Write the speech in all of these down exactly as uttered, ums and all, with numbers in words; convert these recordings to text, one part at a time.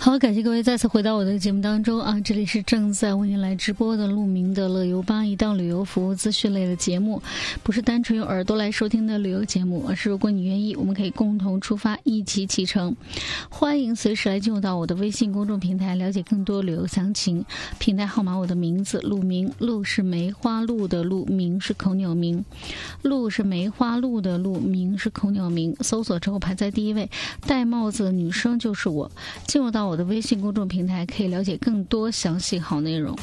好，感谢各位再次回到我的节目当中啊！这里是正在为您来直播的鹿鸣的乐游吧，一档旅游服务资讯类的节目，不是单纯用耳朵来收听的旅游节目，而是如果你愿意，我们可以共同出发，一起启程。欢迎随时来进入到我的微信公众平台，了解更多旅游详情。平台号码我的名字鹿鸣，鹿是梅花鹿的鹿，鸣是口鸟鸣，鹿是梅花鹿的鹿，鸣是口鸟鸣。搜索之后排在第一位，戴帽子的女生就是我。进入到我的微信公众平台，可以了解更多详细好内容。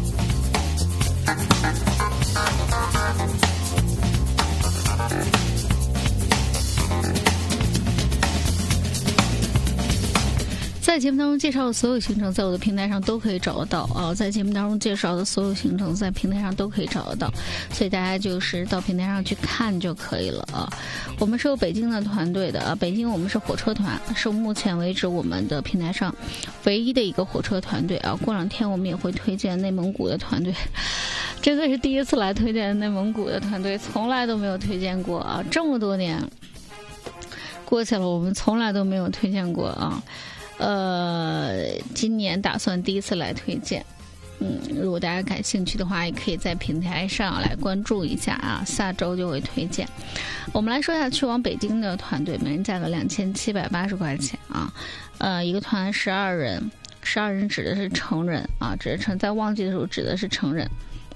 在节目当中介绍的所有行程，在我的平台上都可以找得到啊！在节目当中介绍的所有行程，在平台上都可以找得到，所以大家就是到平台上去看就可以了啊！我们是有北京的团队的啊，北京我们是火车团，是目前为止我们的平台上唯一的一个火车团队啊！过两天我们也会推荐内蒙古的团队，真的是第一次来推荐内蒙古的团队，从来都没有推荐过啊！这么多年过去了，我们从来都没有推荐过啊！呃，今年打算第一次来推荐，嗯，如果大家感兴趣的话，也可以在平台上来关注一下啊，下周就会推荐。我们来说一下去往北京的团队，每人价格两千七百八十块钱啊，呃，一个团十二人，十二人指的是成人啊，指的成在旺季的时候指的是成人。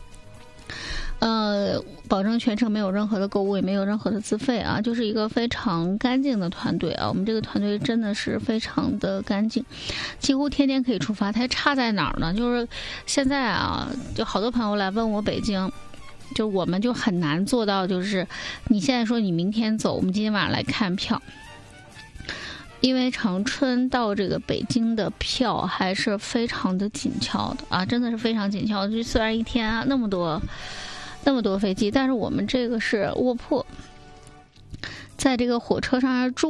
呃，保证全程没有任何的购物，也没有任何的自费啊，就是一个非常干净的团队啊。我们这个团队真的是非常的干净，几乎天天可以出发。它差在哪儿呢？就是现在啊，就好多朋友来问我北京，就我们就很难做到，就是你现在说你明天走，我们今天晚上来看票。因为长春到这个北京的票还是非常的紧俏的啊，真的是非常紧俏。就虽然一天啊那么多。那么多飞机，但是我们这个是卧铺，在这个火车上住。